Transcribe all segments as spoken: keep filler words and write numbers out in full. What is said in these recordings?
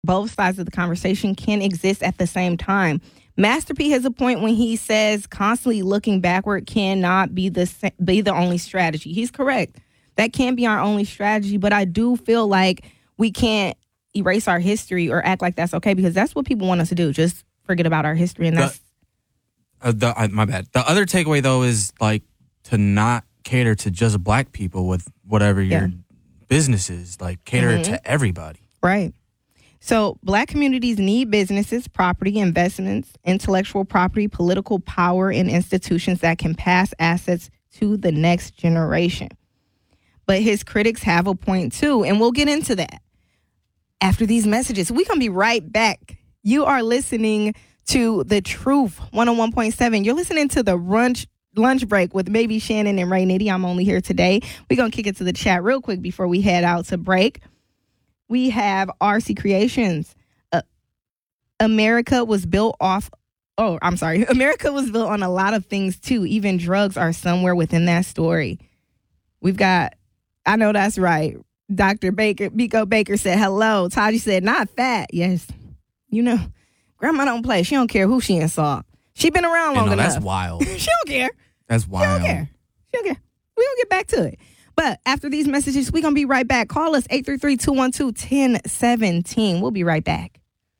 both sides of the conversation can exist at the same time. Master P has a point when he says constantly looking backward cannot be the be the only strategy. He's correct. That can be our only strategy, but I do feel like we can't erase our history or act like that's okay, because that's what people want us to do. Just forget about our history, and that's the, uh, the uh, my bad. The other takeaway though is like to not cater to just black people with whatever your yeah. business is. Like cater mm-hmm. to everybody. Right. So black communities need businesses, property, investments, intellectual property, political power, and institutions that can pass assets to the next generation. But his critics have a point too, and we'll get into that after these messages. We're going to be right back. You are listening to The Truth, one oh one point seven. You're listening to the lunch, lunch break with Baby Shannon and Ray Nitty. I'm only here today. We're going to kick it to the chat real quick before we head out to break. We have R C Creations. Uh, America was built off, oh, I'm sorry. America was built on a lot of things too. Even drugs are somewhere within that story. We've got, I know that's right. Doctor Baker, Biko Baker said hello. Taji said, not fat. Yes. You know, grandma don't play. She don't care who she insult. She been around long no, enough. That's wild. She don't care. That's wild. She don't care. She don't care. We're going to get back to it. But after these messages, we're going to be right back. Call us eight three three, two one two, one zero one seven. We'll be right back.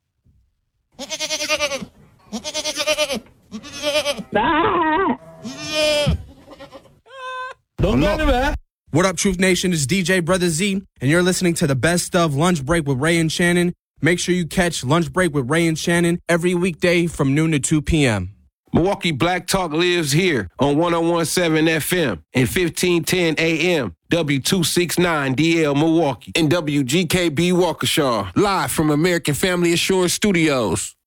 Don't get it back. What up, Truth Nation? It's D J Brother Z, and you're listening to the best of Lunch Break with Ray and Shannon. Make sure you catch Lunch Break with Ray and Shannon every weekday from noon to two p.m. Milwaukee Black Talk lives here on one oh one point seven F M and fifteen ten A M, W two sixty-nine D L Milwaukee, and W G K B Waukesha, live from American Family Assurance Studios.